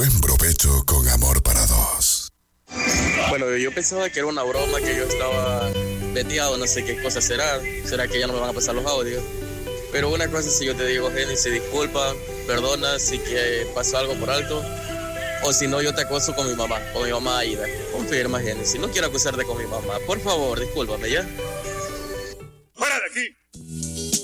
Buen provecho con amor para dos. Bueno, yo pensaba que era una broma, que yo estaba veteado, no sé qué cosa será. ¿Será que ya no me van a pasar los audios? Pero una cosa, si yo te digo, Génesis, disculpa, perdona si que pasó algo por alto, o si no, yo te acuso con mi mamá Aida. Confirma, Génesis, no quiero acusarte con mi mamá. Por favor, discúlpame, ¿ya?